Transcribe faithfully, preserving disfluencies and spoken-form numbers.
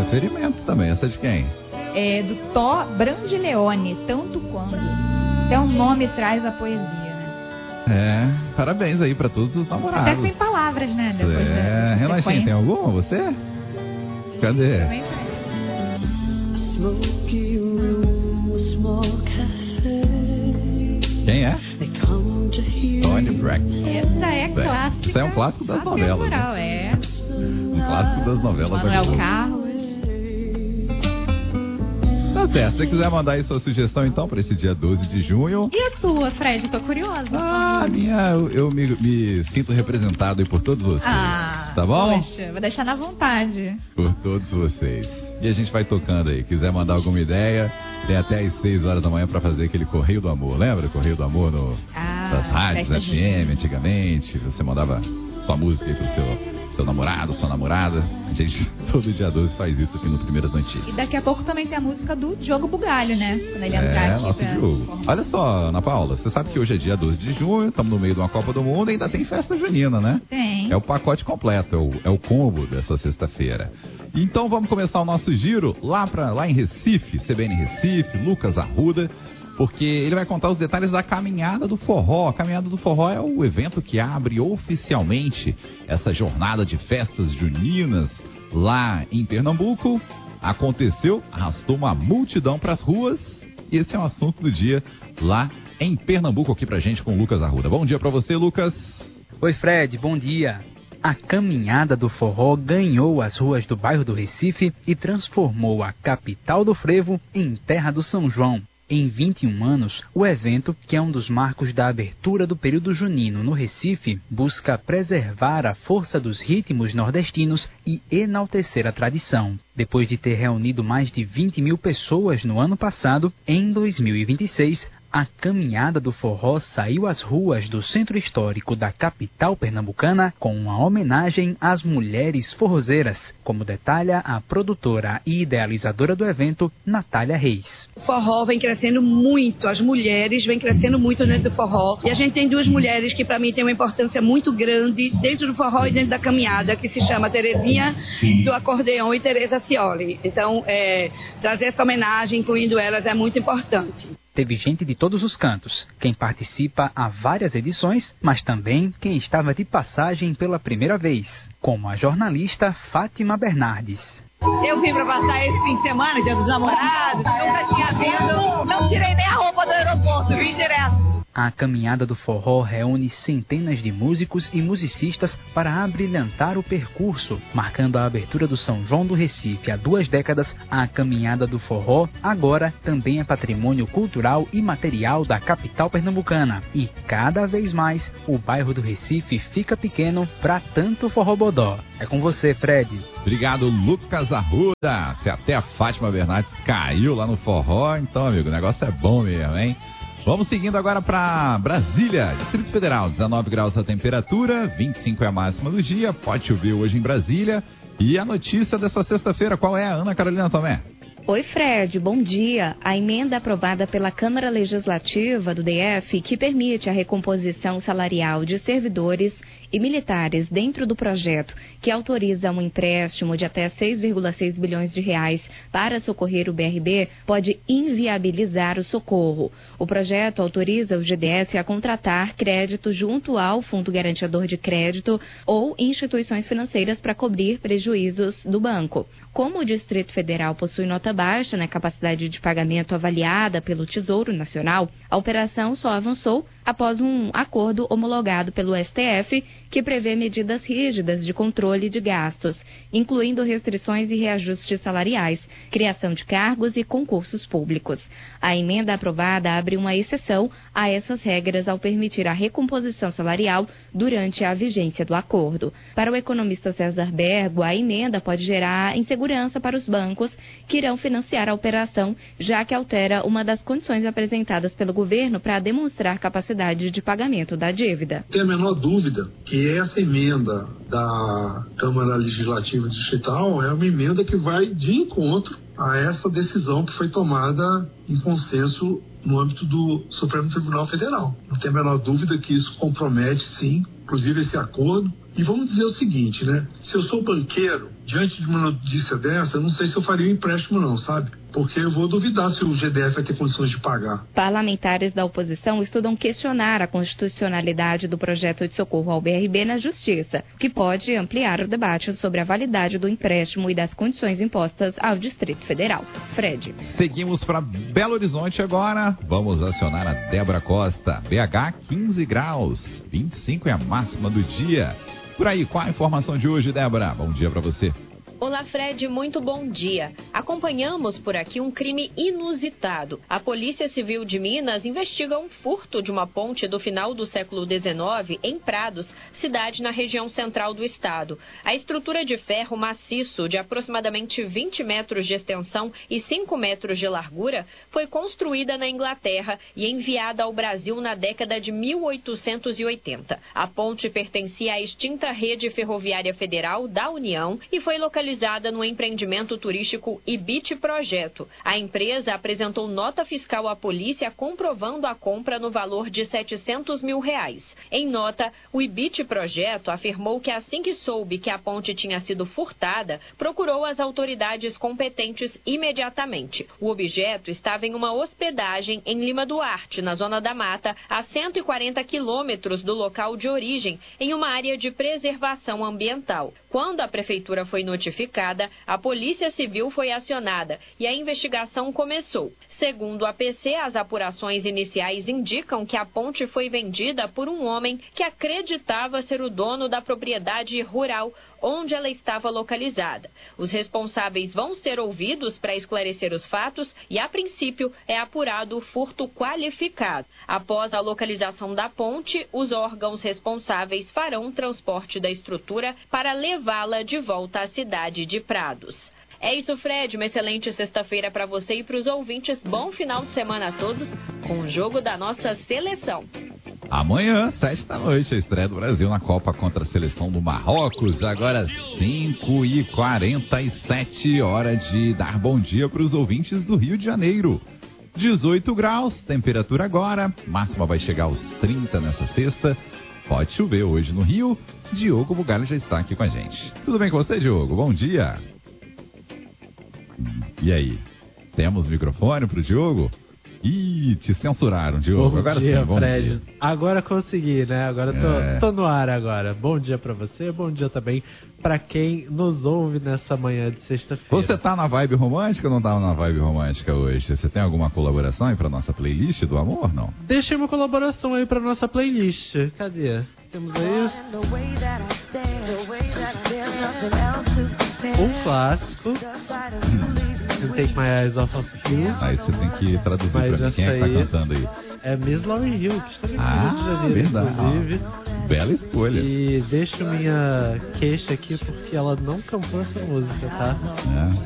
ferimento também. Essa é de quem? É do Tó Brandileone, Tanto Quando. Até o nome traz a poesia, né? É, parabéns aí pra todos os namorados. Até sem palavras, né? Depois é, Renatinho, tem alguma você? Cadê? Também faz. Quem é? Tony Brack. Essa é Brack. clássica. Isso é um clássico das novelas. Temporal, né? é. Um clássico das novelas. Manuel da Carlos. Tá certo. Se você quiser mandar aí sua sugestão, então, para esse dia doze de junho. E a sua, Fred? Tô curiosa. Ah, a minha, eu, eu me, me sinto representado aí por todos vocês. Ah, tá bom? Poxa, vou deixar na vontade. Por todos vocês. E a gente vai tocando aí. Quiser mandar alguma ideia, tem até às seis horas da manhã para fazer aquele Correio do Amor. Lembra o Correio do Amor no, ah, das rádios F M antigamente? Você mandava sua música aí pro seu... seu namorado, sua namorada. A gente todo dia doze faz isso aqui no Primeiras Notícias. E daqui a pouco também tem a música do Diogo Bugalho, né? Quando ele é, entrar aqui. Nosso pra... Diogo. Olha só, Ana Paula, você sabe que hoje é dia doze de junho, estamos no meio de uma Copa do Mundo e ainda tem festa junina, né? Tem. É o pacote completo, é o, é o combo dessa sexta-feira. Então vamos começar o nosso giro lá, pra, lá em Recife, C B N Recife, Lucas Arruda, porque ele vai contar os detalhes da Caminhada do Forró. A Caminhada do Forró é o evento que abre oficialmente essa jornada de festas juninas lá em Pernambuco. Aconteceu, arrastou uma multidão para as ruas e esse é um assunto do dia lá em Pernambuco aqui pra gente com o Lucas Arruda. Bom dia para você, Lucas. Oi, Fred, bom dia. A Caminhada do Forró ganhou as ruas do bairro do Recife e transformou a capital do frevo em terra do São João. Em vinte e um anos, o evento, que é um dos marcos da abertura do período junino no Recife, busca preservar a força dos ritmos nordestinos e enaltecer a tradição. Depois de ter reunido mais de vinte mil pessoas no ano passado, em dois mil e vinte e seis, a Caminhada do Forró saiu às ruas do centro histórico da capital pernambucana com uma homenagem às mulheres forrozeiras, como detalha a produtora e idealizadora do evento, Natália Reis. O forró vem crescendo muito, as mulheres vêm crescendo muito dentro do forró. E a gente tem duas mulheres que para mim têm uma importância muito grande dentro do forró e dentro da caminhada, que se chama Terezinha do Acordeão e Tereza Cioli. Então, é, trazer essa homenagem, incluindo elas, é muito importante. Teve gente de todos os cantos, quem participa há várias edições, mas também quem estava de passagem pela primeira vez, como a jornalista Fátima Bernardes. Eu vim para passar esse fim de semana, Dia dos Namorados, nunca tinha vindo, não tirei nem a roupa do aeroporto, vim direto. A Caminhada do Forró reúne centenas de músicos e musicistas para abrilhantar o percurso. Marcando a abertura do São João do Recife há duas décadas, a Caminhada do Forró agora também é patrimônio cultural e material da capital pernambucana. E cada vez mais o bairro do Recife fica pequeno para tanto forrobodó. É com você, Fred. Obrigado, Lucas Arruda. Se até a Fátima Bernardes caiu lá no forró, então, amigo, o negócio é bom mesmo, hein? Vamos seguindo agora para Brasília, Distrito Federal, dezenove graus a temperatura, vinte e cinco é a máxima do dia, pode chover hoje em Brasília. E a notícia dessa sexta-feira, qual é, Ana Carolina Tomé? Oi, Fred, bom dia. A emenda aprovada pela Câmara Legislativa do D F, que permite a recomposição salarial de servidores e militares dentro do projeto, que autoriza um empréstimo de até seis vírgula seis bilhões de reais para socorrer o B R B, pode inviabilizar o socorro. O projeto autoriza o G D F a contratar crédito junto ao Fundo Garantidor de Crédito ou instituições financeiras para cobrir prejuízos do banco. Como o Distrito Federal possui nota baixa na capacidade de pagamento avaliada pelo Tesouro Nacional, a operação só avançou após um acordo homologado pelo S T F, que prevê medidas rígidas de controle de gastos, incluindo restrições e reajustes salariais, criação de cargos e concursos públicos. A emenda aprovada abre uma exceção a essas regras ao permitir a recomposição salarial durante a vigência do acordo. Para o economista César Bergo, a emenda pode gerar insegurança para os bancos que irão financiar a operação, já que altera uma das condições apresentadas pelo governo para demonstrar capacidade de pagamento da dívida. Não tem a menor dúvida que essa emenda da Câmara Legislativa Distrital é uma emenda que vai de encontro a essa decisão que foi tomada em consenso no âmbito do Supremo Tribunal Federal. Não tem a menor dúvida que isso compromete, sim, inclusive esse acordo, E vamos dizer o seguinte, né? Se eu sou banqueiro, diante de uma notícia dessa, eu não sei se eu faria um empréstimo não, sabe? Porque eu vou duvidar se o G D F vai ter condições de pagar. Parlamentares da oposição estudam questionar a constitucionalidade do projeto de socorro ao B R B na Justiça, que pode ampliar o debate sobre a validade do empréstimo e das condições impostas ao Distrito Federal. Fred. Seguimos para Belo Horizonte agora. Vamos acionar a Débora Costa. B H quinze graus, vinte e cinco é a máxima do dia. Por aí, qual a informação de hoje, Débora? Bom dia para você. Olá, Fred, muito bom dia. Acompanhamos por aqui um crime inusitado. A Polícia Civil de Minas investiga um furto de uma ponte do final do século dezenove em Prados, cidade na região central do estado. A estrutura de ferro maciço de aproximadamente vinte metros de extensão e cinco metros de largura foi construída na Inglaterra e enviada ao Brasil na década de mil oitocentos e oitenta. A ponte pertencia à extinta Rede Ferroviária Federal da União e foi localizada no empreendimento turístico Ibit Projeto. A empresa apresentou nota fiscal à polícia comprovando a compra no valor de setecentos mil reais. Em nota, o Ibit Projeto afirmou que assim que soube que a ponte tinha sido furtada, procurou as autoridades competentes imediatamente. O objeto estava em uma hospedagem em Lima Duarte, na Zona da Mata, a cento e quarenta quilômetros do local de origem, em uma área de preservação ambiental. Quando a prefeitura foi notificada, a Polícia Civil foi acionada e a investigação começou. Segundo a P C, as apurações iniciais indicam que a ponte foi vendida por um homem que acreditava ser o dono da propriedade rural onde ela estava localizada. Os responsáveis vão ser ouvidos para esclarecer os fatos e, a princípio, é apurado o furto qualificado. Após a localização da ponte, os órgãos responsáveis farão o transporte da estrutura para levá-la de volta à cidade de Prados. É isso, Fred. Uma excelente sexta-feira para você e para os ouvintes. Bom final de semana a todos com o jogo da nossa seleção. Amanhã, sete da noite, a estreia do Brasil na Copa contra a seleção do Marrocos. Agora, cinco e quarenta e sete, hora de dar bom dia para os ouvintes do Rio de Janeiro. dezoito graus, temperatura agora, máxima vai chegar aos trinta nessa sexta. Pode chover hoje no Rio. Diogo Bugalho já está aqui com a gente. Tudo bem com você, Diogo? Bom dia. E aí? Temos microfone pro Diogo? Ih, te censuraram, Diogo. Bom agora dia, sim, bom Fred. dia. Agora consegui, né? Agora tô, É. tô no ar agora. Bom dia pra você, bom dia também pra quem nos ouve nessa manhã de sexta-feira. Você tá na vibe romântica ou não tá na vibe romântica hoje? Você tem alguma colaboração aí pra nossa playlist do amor, não? Deixei uma colaboração aí pra nossa playlist. Cadê? Temos aí um clássico. You Take My Eyes Off of You. Aí você tem que traduzir Mas pra mim. Quem é que tá essa aí cantando aí? É Miss Lauryn Hill, que está aqui no Rio de Ah, Janeiro, verdade. inclusive. Bela escolha. E deixo minha queixa aqui porque ela não cantou essa música, tá? É.